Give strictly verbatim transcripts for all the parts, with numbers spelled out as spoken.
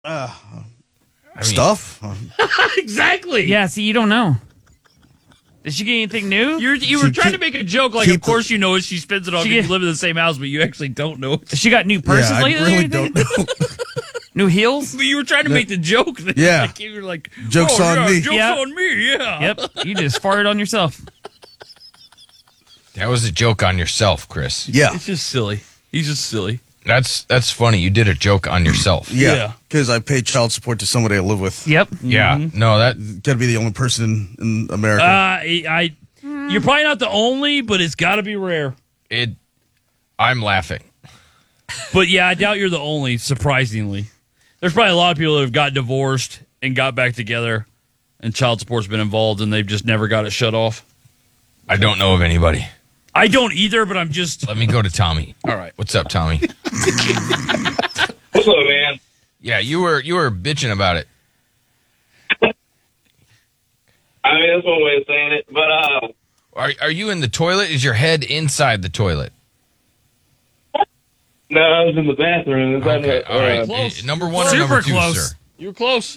Uh, I mean, stuff. Exactly. Yeah, see, you don't know. Did she get anything new? You're, you were She trying keep- to make a joke like, keep of course you know it. She spends it on She because get- you live in the same house, but you actually don't know it. She got new purses yeah, I lately? or really anything? don't know. New heels? But you were trying to make the joke. Yeah. Like, you were like, Joke's oh, on yeah, me. Joke's Yep. on me, yeah. Yep. You just farted on yourself. that was a joke on yourself, Chris. Yeah, It's just silly. He's just silly. That's that's funny. You did a joke on yourself. yeah. Yeah. Because I pay child support to somebody I live with. Yep. Yeah. No, that Got to be the only person in, in America. Uh, I, I, you're probably not the only, but it's got to be rare. it. I'm laughing. But yeah, I doubt you're the only, surprisingly. There's probably a lot of people that have got divorced and got back together, and child support's been involved, and they've just never got it shut off. I don't know of anybody. I don't either, but I'm just... Let me go to Tommy. All right. What's up, Tommy? What's up, man? Yeah, you were you were bitching about it. I mean, that's one way of saying it. But, uh, Are are you in the toilet? Is your head inside the toilet? no, I was in the bathroom. Is that Okay, uh, all right. Close. Uh, Number one or Super number two, close. sir? You were close.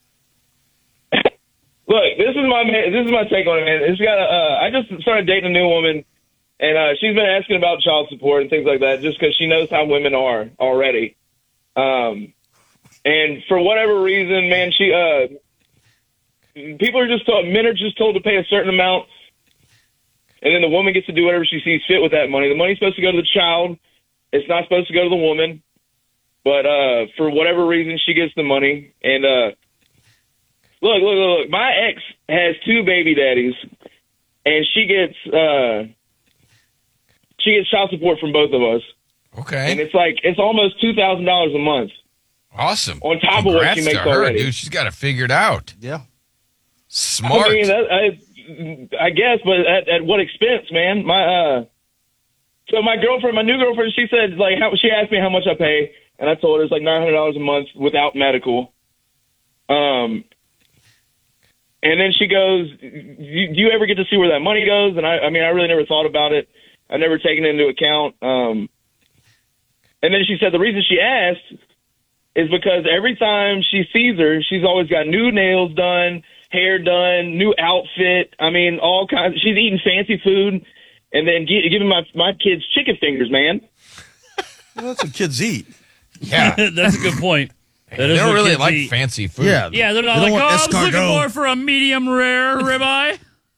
Look, this is my this is my take on it, man. It's got. Uh, I just started dating a new woman, and uh, she's been asking about child support and things like that, just because she knows how women are already. Um, and for whatever reason, man, she uh, people are just told, men are just told to pay a certain amount, and then the woman gets to do whatever she sees fit with that money. The money's supposed to go to the child. It's not supposed to go to the woman. But uh, for whatever reason, she gets the money. And uh, look, look, look, look. My ex has two baby daddies, and she gets uh, she gets child support from both of us. And Okay. it's like it's almost two thousand dollars a month. Awesome. On top of what Congrats she makes to her, already. dude. She's got it figured out. yeah. Smart. I mean, that, I, I guess, but at, at what expense, man? My uh, so my girlfriend, my new girlfriend, she said like how, she asked me how much I pay, and I told her it's like nine hundred dollars a month without medical. Um, and then she goes, "Do you ever get to see where that money goes?" And I, I mean, I really never thought about it. I never taken it into account. Um, and then she said the reason she asked is because every time she sees her, she's always got new nails done, hair done, new outfit. I mean, all kinds. She's eating fancy food, and then gi- giving my my kids chicken fingers, man. Well, that's what kids eat. yeah. That's a good point. That They is don't what really kids like eat. fancy food. Yeah. Yeah, they're not They like, don't oh, want I was looking escargot. more for a medium rare ribeye.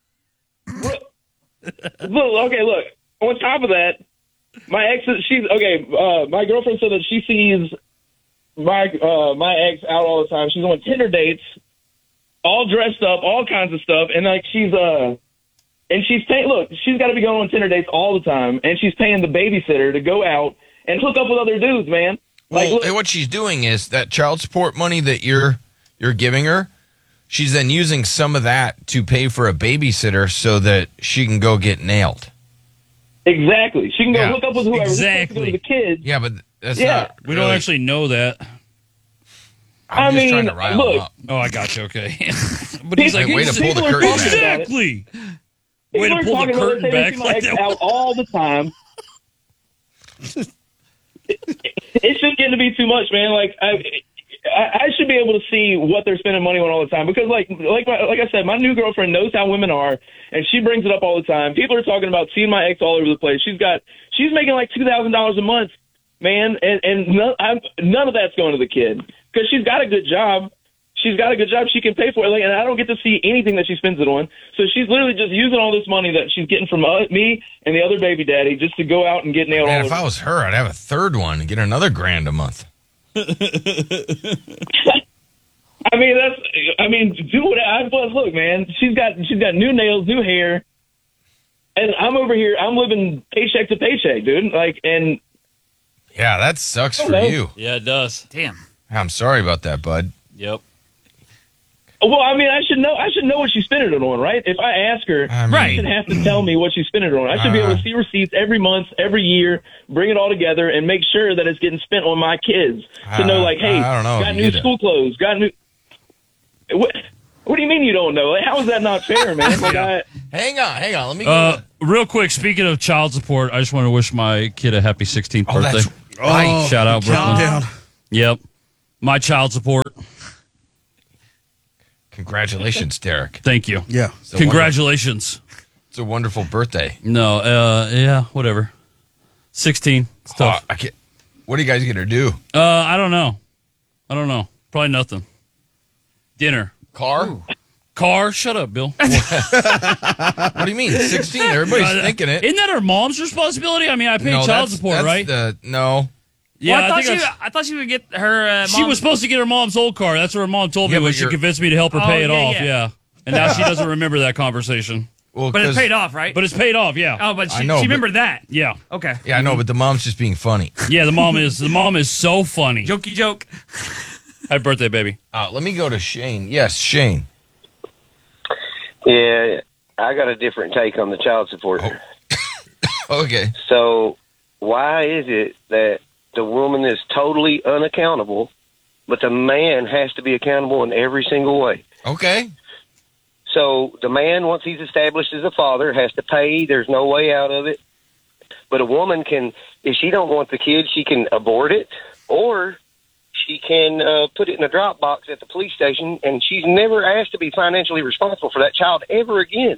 Look, okay, look. On top of that, my ex, she's okay. Uh, my girlfriend said that she sees my uh, my ex out all the time. She's on Tinder dates, all dressed up, all kinds of stuff, and like she's uh, and she's paying. Look, she's got to be going on Tinder dates all the time, and she's paying the babysitter to go out and hook up with other dudes, man. Like, Well, look, and what she's doing is that child support money that you're you're giving her, she's then using some of that to pay for a babysitter so that she can go get nailed. exactly. She can go Yeah. hook up with whoever. She's supposed to Exactly. go to the kids. Yeah, but that's Yeah. not. We don't really- actually know that. I'm I just mean, trying to rile look, them up. Oh, I got you. Okay. But he's like, Hey, way to pull the people are curtain talking back. about it. exactly. Way People to are pull the talking about it. curtain They back see my like ex that. out all the time. It's just getting to be too much, man. Like I, I, I should be able to see what they're spending money on all the time because, like, like, my, like I said, my new girlfriend knows how women are, and she brings it up all the time. People are talking about seeing my ex all over the place. She's got, she's making like two thousand dollars a month, man, and and none, I'm, none of that's going to the kid because she's got a good job. She's got a good job. She can pay for it. Like, and I don't get to see anything that she spends it on. So she's literally just using all this money that she's getting from uh, me and the other baby daddy just to go out and get nailed Man, all if over. I was her, I'd have a third one and get another grand a month. I mean, that's. I mean, do what I was. Look, man, she's got she's got new nails, new hair, and I'm over here. I'm living paycheck to paycheck, dude. Like, and Yeah, that sucks for Okay. you. Yeah, it does. Damn. I'm sorry about that, bud. Yep. well, I mean, I should know. I should know what she's spending it on, right? If I ask her, I mean- she should have to tell me what she's spending it on. I should be able Uh. to see receipts every month, every year, bring it all together, and make sure that it's getting spent on my kids to Uh, know, like, hey, I don't know if got you new get it. school clothes, got new. What? What do you mean you don't know? Like, how is that not fair, man? Like, I. Hang on, hang on. Let me. Go Uh, real quick, speaking of child support, I just want to wish my kid a happy sixteenth oh, birthday. that's right. Oh, Shout out, Brooklyn. countdown. Yep. My child support. Congratulations, Derek. Thank you. Yeah. It's a Congratulations. wonderful- It's a wonderful birthday. No, uh, yeah, whatever. sixteen. It's Oh, tough. I can't, what are you guys going to do? Uh, I don't know. I don't know. Probably nothing. Dinner. Car? Car? Shut up, Bill. What do you mean? sixteen? Everybody's Uh, thinking it. Isn't that her mom's responsibility? I mean, I pay No, child that's- support, that's right? The, no. yeah, well, I, thought think she, that's- I thought she would get her. Uh, she mom- was supposed to get her mom's old car. That's what her mom told Yeah, me when but she you're- convinced me to help her Oh, pay it yeah, off. yeah. Yeah. And now she doesn't remember that conversation. Well, but it's 'cause- paid off, right? But it's paid off, yeah. oh, but I she, know, she but- remembered that. Yeah. Okay. Yeah, I know, but the mom's just being funny. Yeah, the mom is the mom is so funny. Jokey joke. Happy birthday, baby. Uh, let me go to Shane. Yes, Shane. Yeah, I got a different take on the child support. Okay. So, why is it that the woman is totally unaccountable, but the man has to be accountable in every single way? Okay. So, the man, once he's established as a father, has to pay. There's no way out of it. But a woman can, if she don't want the kid, she can abort it, or she can uh, put it in a drop box at the police station, and she's never asked to be financially responsible for that child ever again.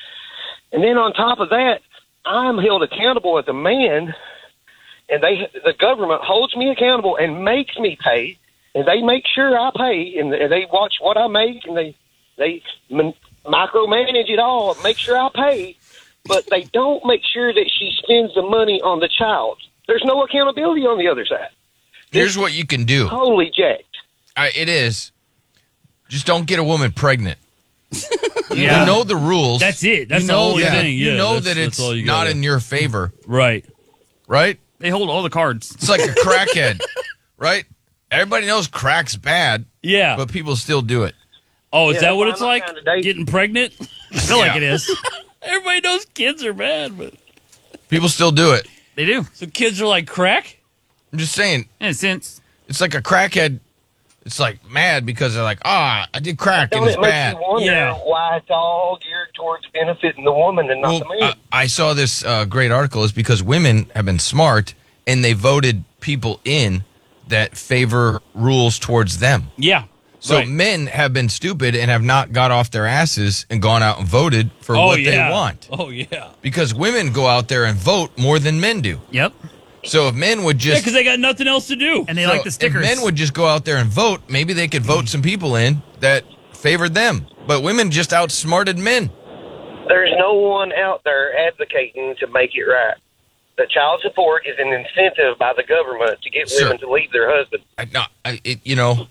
And then on top of that, I'm held accountable as a man, and they the government holds me accountable and makes me pay, and they make sure I pay, and they watch what I make, and they they m- micromanage it all, make sure I pay, but they don't make sure that she spends the money on the child. There's no accountability on the other side. Here's what you can do. Totally jacked. I, it is. Just don't get a woman pregnant. Yeah. You know the rules. That's it. That's you the know only that, thing. You Yeah, know that's- that that's it's all you not gotta- in your favor, Right. right? They hold all the cards. It's like a crackhead, right? Everybody knows crack's bad, Yeah. but people still do it. oh, is Yeah, that what that's it's why I'm like? not trying to date. Getting pregnant? I feel like Yeah. it is. Everybody knows kids are bad, but People still do it. They do. so kids are like crack? I'm just saying, In a sense. it's like a crackhead. It's like mad because they're like, ah, I did crack and Don't it's it make bad. you wonder Yeah. why it's all geared towards benefiting the woman and not Well, the man? I, I saw this uh, great article is because women have been smart and they voted people in that favor rules towards them. Yeah. So Right. men have been stupid and have not got off their asses and gone out and voted for oh, what yeah. they want. Oh, yeah. Because women go out there and vote more than men do. Yep. So if men would Yeah, just because they got nothing else to do. And they so like the stickers. If men would just go out there and vote, maybe they could vote some people in that favored them. But women just outsmarted men. There's no one out there advocating to make it right. The child support is an incentive by the government to get Sure. women to leave their husband. I, no, I, it, you know,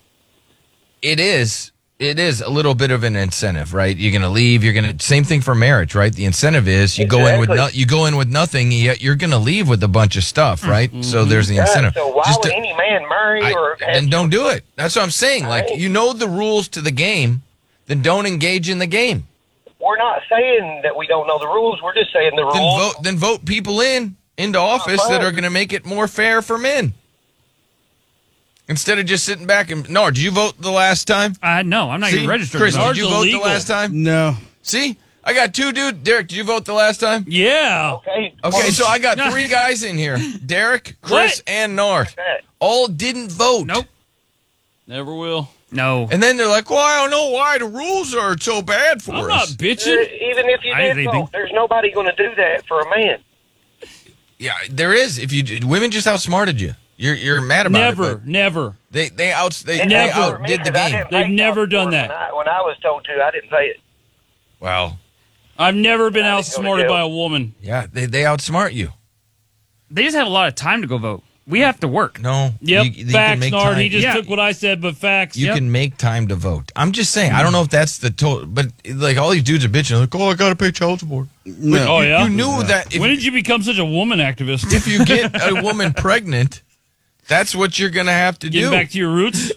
it is. It is a little bit of an incentive, right? You're going to leave. You're going to same thing for marriage, right? The incentive is you go in with no, Exactly. you go in with nothing. Yet you're going to leave with a bunch of stuff, right? So there's the Right, incentive. so why Just would to- any man marry I- or then don't do it. That's what I'm saying. Like Right. you know the rules to the game, then don't engage in the game. We're not saying that we don't know the rules. We're just saying the Then rules. vote. Then vote people in into office that fine. are going to make it more fair for men. Instead of just sitting back and no, did you vote the last time? Uh, no, I'm not See? even registered. Chris, to vote. did you vote illegal. the last time? No. See, I got two dude. Derek, did you vote the last time? Yeah. Okay. Okay, so I got three guys in here: Derek, Chris, What? and Nart. that. All didn't vote. Nope. Never will. No. And then they're like, "Well, I don't know why the rules are so bad for I'm not us." Uh, bitching. even if you I did didn't vote, think- there's nobody going to do that for a man. Yeah, there is. If you women just outsmarted you, you're you're mad about Never. it. but Never. They they out they, And they Never. for me, outdid the 'cause I game. didn't They've pay never child done support that. When I, when I was told to, I didn't pay it. Wow. I've never been I didn't go to outsmarted jail. by a woman. Yeah, they they outsmart you. They just have a lot of time to go vote. We have to work. No. Yep. you, you can facts, make Nard. time- He just Yeah. took what I said, but facts. You Yep. can make time to vote. I'm just saying. I don't know if that's the total, but like all these dudes are bitching, like, "Oh, I gotta pay child support." No. Oh, yeah? You knew that if, When did you become such a woman activist? if you get a woman pregnant, that's what you're gonna have to Getting do. back to your roots?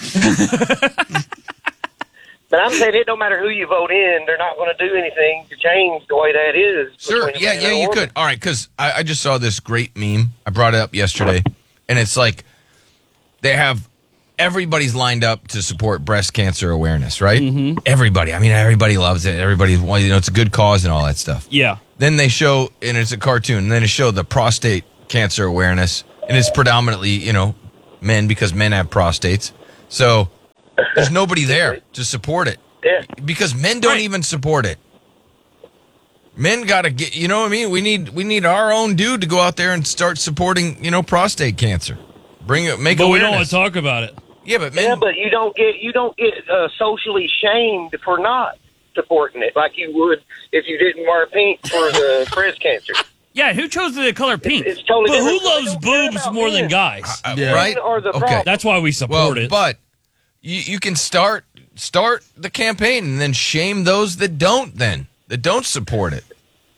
But I'm saying it don't matter who you vote in, they're not going to do anything to change the way that is. Sure. between a Yeah, man yeah, and a you woman. could. All right, because I, I just saw this great meme. I brought it up yesterday, and it's like they have everybody's lined up to support breast cancer awareness, right? Mm-hmm. Everybody. I mean, everybody loves it. Everybody, well, you know, it's a good cause and all that stuff. Yeah. Then they show, and it's a cartoon, and then they show the prostate cancer awareness, and it's predominantly, you know, men because men have prostates. So there's nobody there to support it Yeah. because men don't Right. even support it. Men got to get, you know what I mean? We need we need our own dude to go out there and start supporting, you know, prostate cancer. Bring it, make But we don't want awareness. to talk about it. Yeah, but men, Yeah, but you don't get you don't get uh, socially shamed for not supporting it like you would if you didn't wear pink for the breast cancer. Yeah, who chose the color pink? It's totally But who different. They loves don't care boobs about more than men. guys? uh, Yeah. right? Men are the Okay. problem. That's why we support Well, it. but you, you can start start the campaign and then shame those that don't. Then that don't support it.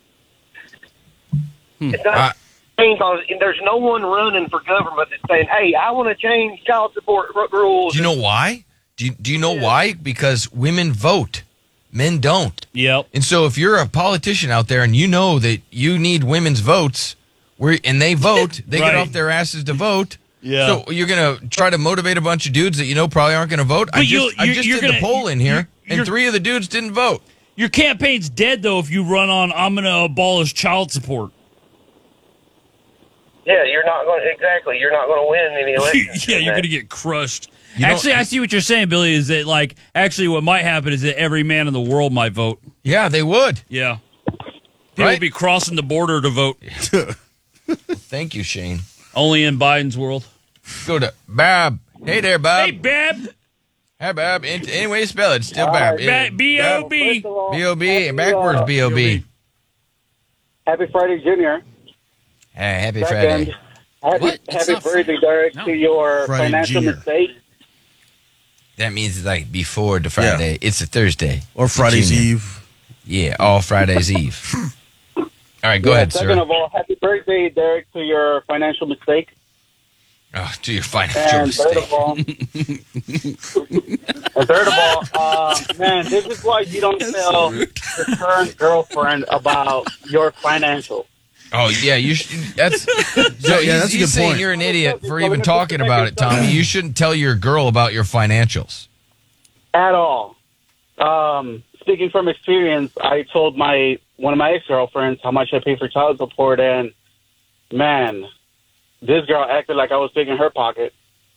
It's not Uh, because there's no one running for government that's saying, "Hey, I want to change child support r- rules." Do you know why? Do you, do you know why? Because women vote, men don't. Yep. And so if you're a politician out there and you know that you need women's votes, where and they vote, they Right. get off their asses to vote. Yeah. So you're gonna try to motivate a bunch of dudes that you know probably aren't gonna vote. I But just, you'll- I you're- just you're did the gonna- poll in here, you're- and you're- three of the dudes didn't vote. Your campaign's dead, though, if you run on, I'm going to abolish child support. Yeah, you're not going to exactly. You're not going to win any elections. yeah, in you're that. going to get crushed. You know- actually, I see what you're saying, Billy, is that, like, actually what might happen is that every man in the world might vote. Yeah, they would. Yeah. People Right. would be crossing the border to vote. Thank you, Shane. Only in Biden's world. Go to Bob. Hey there, Bob. Hey, Bab. Hey, Bob. Any any way you spell it, it's still Bob. Ba- B O B. First of all, B O B happy, and backwards uh, B O B. Happy Friday, Junior. Hey, happy Second, Friday. happy, What? It's happy not birthday, Derek, No. to your Friday, financial Junior. mistake. That means it's like before the Friday. It's a Thursday. Or Friday's Junior. Eve. Yeah, all Friday's Eve. All right, go Yeah, ahead, second sir. of all, happy birthday, Derek, to your financial mistake. Oh, to your financial And third mistake. of all, and third of all, uh, man, this is why you don't tell your current girlfriend about your financial. Oh, yeah, you should. That's so Yeah, he's, that's a he's good saying point. you're an idiot for even talking about it, Tommy. You shouldn't tell your girl about your financials. At all. Um, speaking from experience, I told my one of my ex girlfriends how much I pay for child support, and man, this girl acted like I was picking her pocket.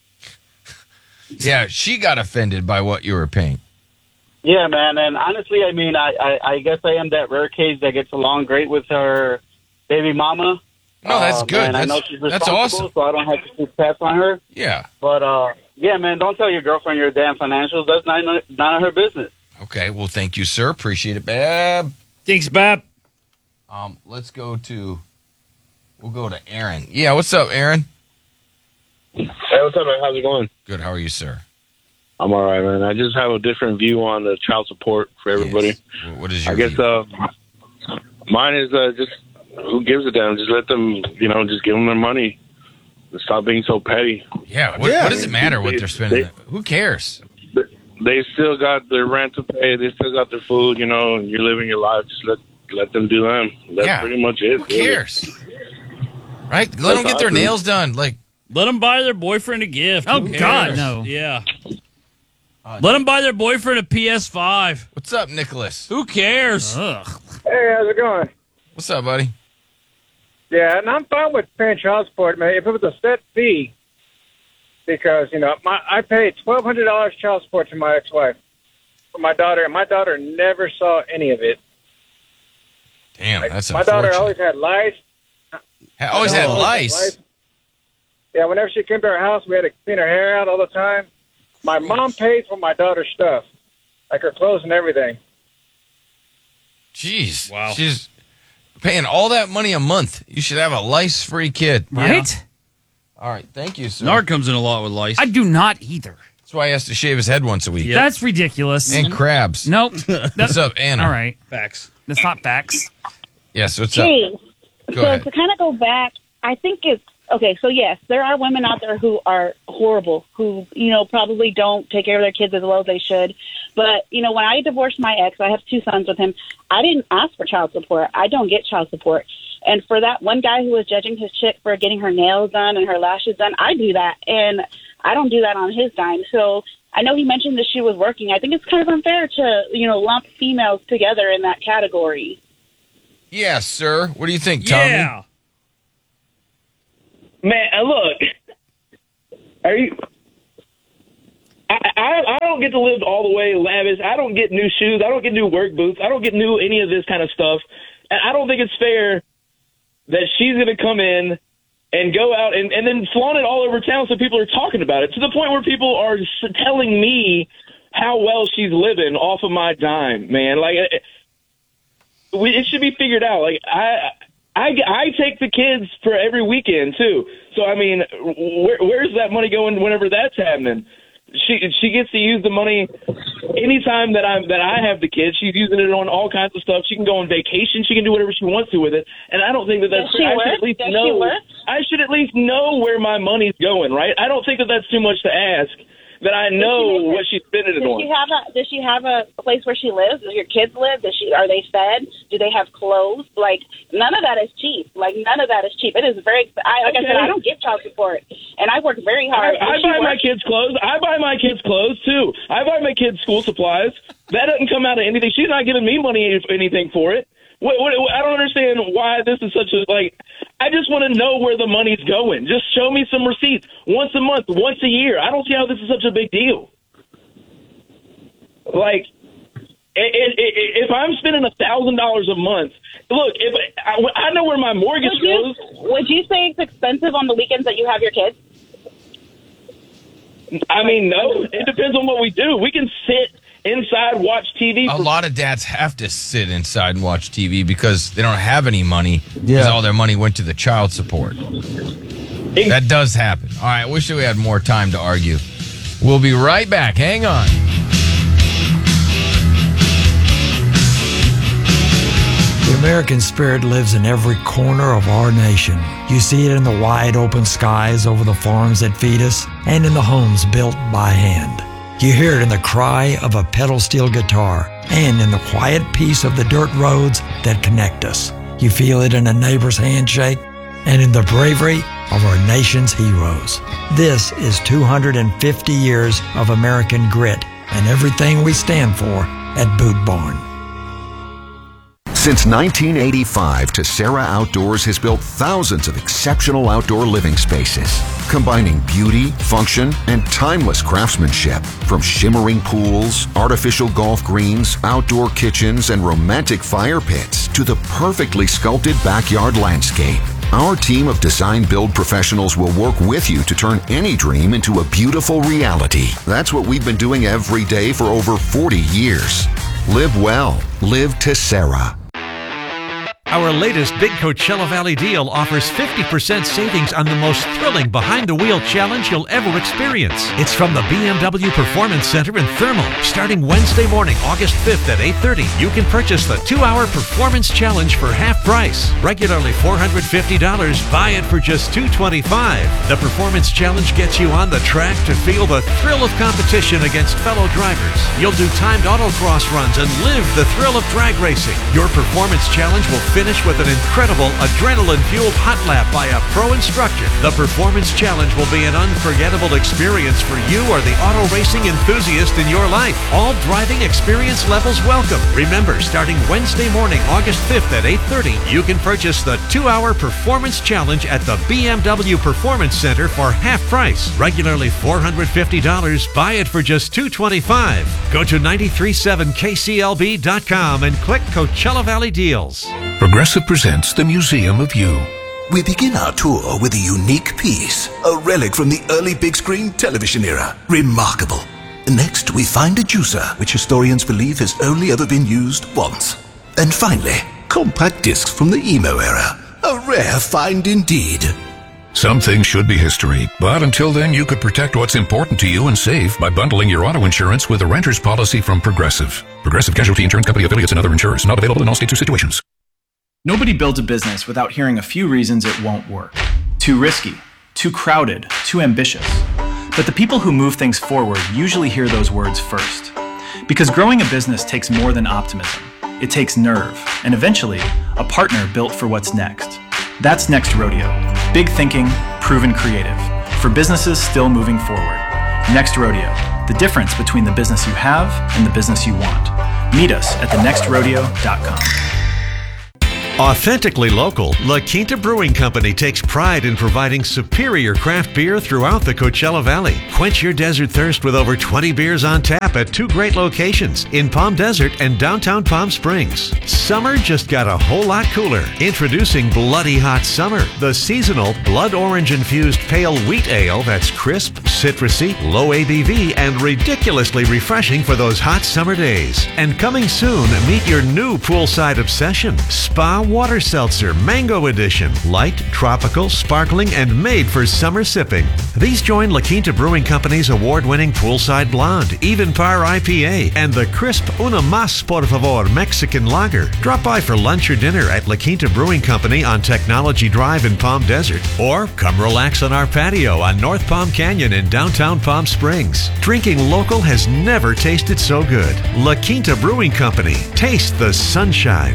Yeah, she got offended by what you were paying. Yeah, man, and honestly, I mean, I, I, I guess I am that rare case that gets along great with her baby mama. No, that's Um, good. And I know That's- she's that's responsible, awesome. so I don't have to keep tabs on her. Yeah. But uh, yeah, man, don't tell your girlfriend your damn financials. That's not none of her business. Okay. Well, thank you, sir. Appreciate it, Bab. Thanks, Bab. Um, let's go to. We'll go to Aaron. Yeah, what's up, Aaron? Hey, what's up, man? How's it going? Good. How are you, sir? I'm all right, man. I just have a different view on the child support for everybody. Yes. Wh- What is your I guess view? uh, mine is uh, just who gives a damn? Just let them, you know, just give them their money. Stop being so petty. Yeah. What, Yeah. what does it matter what They- they're spending? they- Who cares? They still got their rent to pay. They still got their food. You know, and you're living your life. Just let let them do them. That's Yeah. pretty much it. Who cares? Right? Let them get their awesome. nails done. Like, Let them buy their boyfriend a gift. Oh, Who God, cares? no. Yeah. Let them buy their boyfriend a P S five. what's up, Nicholas? Who cares? Ugh. Hey, how's it going? What's up, buddy? Yeah, and I'm fine with paying child support, man. If it was a set fee, because you know, my I paid twelve hundred dollars child support to my ex-wife for my daughter, and my daughter never saw any of it. Damn, Like, that's my daughter unfortunate. always had lice. Ha- always had Always lice. Yeah, whenever she came to our house, we had to clean her hair out all the time. My mom paid for my daughter's stuff, like her clothes and everything. Jeez. Wow. She's paying all that money a month. You should have a lice-free kid. Right? All right. Thank you, sir. Nard comes in a lot with lice. I do not either. That's why he has to shave his head once a week. Yeah. That's ridiculous. And crabs. Nope. What's That's up, Anna? all right. Facts. That's not facts. Yes, what's up? Hey, Go so ahead. to kind of go back, I think it's okay. So yes, there are women out there who are horrible, who you know probably don't take care of their kids as well as they should. But you know, when I divorced my ex, I have two sons with him. I didn't ask for child support. I don't get child support. And for that one guy who was judging his chick for getting her nails done and her lashes done, I do that, and I don't do that on his dime. So I know he mentioned that she was working. I think it's kind of unfair to you know lump females together in that category. Yes, sir. What do you think, Tommy? Yeah. Man, uh, look, are you? I, I I don't get to live all the way lavish. I don't get new shoes. I don't get new work boots. I don't get new any of this kind of stuff. And I don't think it's fair that she's going to come in and go out and, and then flaunt it all over town so people are talking about it, to the point where people are telling me how well she's living off of my dime, man. Like, it, we, it should be figured out. Like, I, I, I take the kids for every weekend, too. So, I mean, where, where's that money going whenever that's happening? She she gets to use the money anytime that I'm that I have the kids. She's using it on all kinds of stuff. She can go on vacation. She can do whatever she wants to with it. And I don't think that that's. Does she I work? should at least Does know. she work? I should at least know where my money's going. Right? I don't think that that's too much to ask. That I know what she's spending it Does on. she have a Does she have a place where she lives? Does your kids live? Does she Are they fed? Do they have clothes? Like, none of that is cheap. Like, none of that is cheap. It is very. I, like Okay. I said, I don't get child support, and I work very hard. I, I Does she buy my work? kids clothes. I buy my kids clothes too. I buy my kids school supplies. That doesn't come out of anything. She's not giving me money anything for it. What, what, I don't understand why this is such a like. I just want to know where the money's going. Just show me some receipts once a month, once a year. I don't see how this is such a big deal. Like, it, it, it, if I'm spending a thousand dollars a month, look, if I, I know where my mortgage Would you, goes. would you say it's expensive on the weekends that you have your kids? I mean, no. It depends on what we do. We can sit inside, watch T V. A For, lot of dads have to sit inside and watch T V because they don't have any money because Yeah. all their money went to the child support. That does happen. All right, I wish that we had more time to argue. We'll be right back. Hang on. The American spirit lives in every corner of our nation. You see it in the wide open skies over the farms that feed us and in the homes built by hand. You hear it in the cry of a pedal steel guitar and in the quiet peace of the dirt roads that connect us. You feel it in a neighbor's handshake and in the bravery of our nation's heroes. This is two hundred fifty years of American grit and everything we stand for at Boot Barn. Since nineteen eighty-five, Tessera Outdoors has built thousands of exceptional outdoor living spaces, combining beauty, function, and timeless craftsmanship. From shimmering pools, artificial golf greens, outdoor kitchens, and romantic fire pits to the perfectly sculpted backyard landscape. Our team of design-build professionals will work with you to turn any dream into a beautiful reality. That's what we've been doing every day for over forty years. Live well. Live Tessera. Our latest Big Coachella Valley deal offers fifty percent savings on the most thrilling behind-the-wheel challenge you'll ever experience. It's from the B M W Performance Center in Thermal. Starting Wednesday morning, August fifth at eight thirty, you can purchase the two-hour Performance Challenge for half price. Regularly four hundred fifty dollars, buy it for just two hundred twenty-five dollars. The Performance Challenge gets you on the track to feel the thrill of competition against fellow drivers. You'll do timed autocross runs and live the thrill of drag racing. Your Performance Challenge will finish with an incredible adrenaline-fueled hot lap by a pro instructor. The Performance Challenge will be an unforgettable experience for you or the auto racing enthusiast in your life. All driving experience levels welcome. Remember, starting Wednesday morning, August fifth at eight thirty, you can purchase the two-hour Performance Challenge at the B M W Performance Center for half price. Regularly four hundred fifty dollars, buy it for just two hundred twenty-five dollars. Go to nine three seven K C L B dot com and click Coachella Valley Deals. Progressive presents the Museum of You. We begin our tour with a unique piece, a relic from the early big screen television era. Remarkable. Next, we find a juicer, which historians believe has only ever been used once. And finally, compact discs from the emo era. A rare find indeed. Some things should be history, but until then you could protect what's important to you and save by bundling your auto insurance with a renter's policy from Progressive. Progressive Casualty Insurance Company affiliates and other insurers. Not available in all states or situations. Nobody builds a business without hearing a few reasons it won't work. Too risky, too crowded, too ambitious. But the people who move things forward usually hear those words first. Because growing a business takes more than optimism. It takes nerve, and eventually, a partner built for what's next. That's Next Rodeo. Big thinking, proven creative. For businesses still moving forward. Next Rodeo. The difference between the business you have and the business you want. Meet us at the next rodeo dot com. Authentically local, La Quinta Brewing Company takes pride in providing superior craft beer throughout the Coachella Valley. Quench your desert thirst with over twenty beers on tap at two great locations in Palm Desert and downtown Palm Springs. Summer just got a whole lot cooler. Introducing Bloody Hot Summer, the seasonal blood orange infused pale wheat ale that's crisp, citrusy, low A B V, and ridiculously refreshing for those hot summer days. And coming soon, meet your new poolside obsession, Spa Water Seltzer Mango Edition. Light, tropical, sparkling, and made for summer sipping. These join La Quinta Brewing Company's award-winning Poolside Blonde, Even Par I P A, and the crisp Una Mas Por Favor Mexican Lager. Drop by for lunch or dinner at La Quinta Brewing Company on Technology Drive in Palm Desert. Or come relax on our patio on North Palm Canyon in downtown Palm Springs. Drinking local has never tasted so good. La Quinta Brewing Company. Taste the sunshine.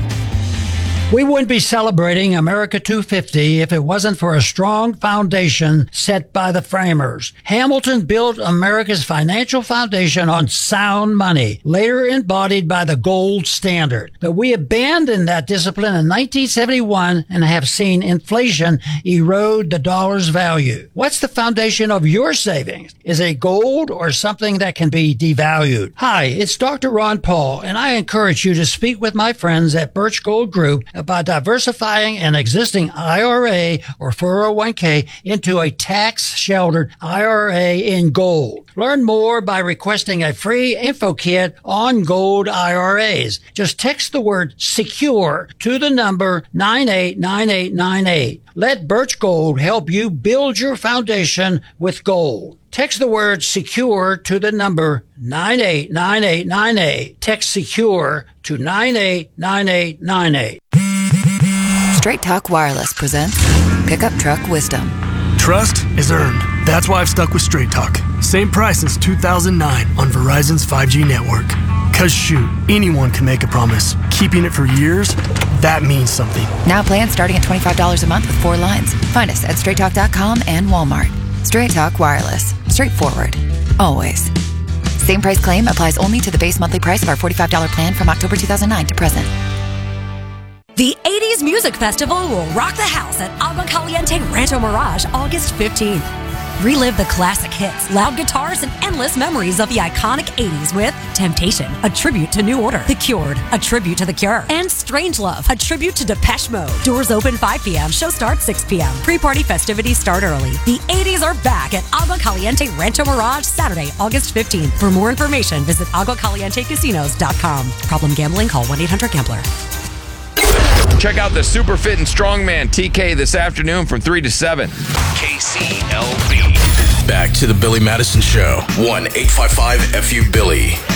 We wouldn't be celebrating America two fifty if it wasn't for a strong foundation set by the framers. Hamilton built America's financial foundation on sound money, later embodied by the gold standard. But we abandoned that discipline in nineteen seventy-one and have seen inflation erode the dollar's value. What's the foundation of your savings? Is it gold or something that can be devalued? Hi, it's Doctor Ron Paul, and I encourage you to speak with my friends at Birch Gold Group about diversifying an existing I R A or four oh one k into a tax-sheltered I R A in gold. Learn more by requesting a free info kit on gold I R As. Just text the word SECURE to the number nine eight nine eight nine eight. Let Birch Gold help you build your foundation with gold. Text the word SECURE to the number nine eight nine eight nine eight. Text SECURE to nine eight nine eight nine eight. Straight Talk Wireless presents Pickup Truck Wisdom. Trust is earned. That's why I've stuck with Straight Talk. Same price since two thousand nine on Verizon's five G network. Cause shoot, anyone can make a promise. Keeping it for years, that means something. Now plans starting at twenty-five dollars a month with four lines. Find us at straight talk dot com and Walmart. Straight Talk Wireless. Straightforward. Always. Same price claim applies only to the base monthly price of our forty-five dollars plan from October two thousand nine to present. The eighties Music Festival will rock the house at Agua Caliente Rancho Mirage August fifteenth. Relive the classic hits, loud guitars, and endless memories of the iconic eighties with Temptation, a tribute to New Order, The Cured, a tribute to The Cure, and Strangelove, a tribute to Depeche Mode. Doors open five p.m., show starts six p.m. Pre-party festivities start early. The eighties are back at Agua Caliente Rancho Mirage Saturday, August fifteenth. For more information, visit agua caliente casinos dot com. Problem gambling? Call one eight hundred gambler. Check out the Super Fit and Strongman T K this afternoon from three to seven. K C L V. Back to the Billy Madison Show. one eight five five F U Billy.